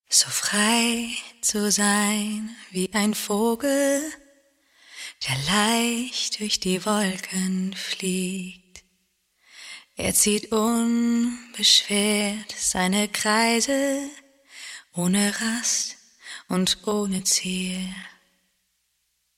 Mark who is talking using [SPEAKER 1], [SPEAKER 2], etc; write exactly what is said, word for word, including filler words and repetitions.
[SPEAKER 1] So frei zu sein wie ein Vogel, der leicht durch die Wolken fliegt. Er zieht unbeschwert seine Kreise, ohne Rast und ohne Ziel.